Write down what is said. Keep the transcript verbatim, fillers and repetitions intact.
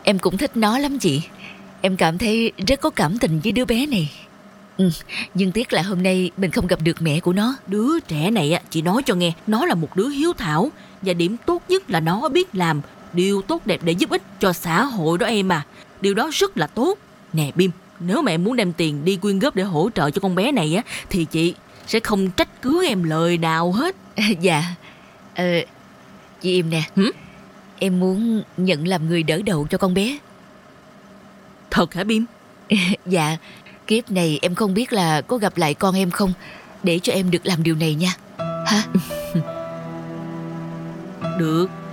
Em cũng thích nó lắm chị. Em cảm thấy rất có cảm tình với đứa bé này. Ừ, nhưng tiếc là hôm nay mình không gặp được mẹ của nó. Đứa trẻ này á, chị nói cho nghe, nó là một đứa hiếu thảo, và điểm tốt nhất là nó biết làm điều tốt đẹp để giúp ích cho xã hội đó em à. Điều đó rất là tốt. Nè Bim, nếu mà em muốn đem tiền đi quyên góp để hỗ trợ cho con bé này á, thì chị sẽ không trách cứ em lời nào hết. Dạ. Ờ, chị im nè. Hử? Em muốn nhận làm người đỡ đầu cho con bé. Thật hả Bim? Dạ. Kiếp này em không biết là có gặp lại con em không, để cho em được làm điều này nha. Hả? Được.